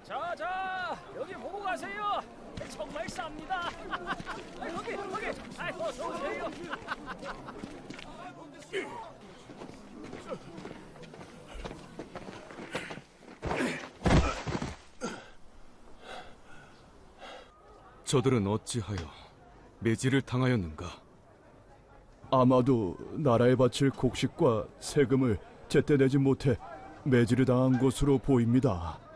자, 여기 보고 가세요. 정말 쌉니다. 거기, 어서 오세요. 저들은 어찌하여 매질을 당하였는가? 아마도 나라에 바칠 곡식과 세금을 제때 내지 못해 매질을 당한 것으로 보입니다.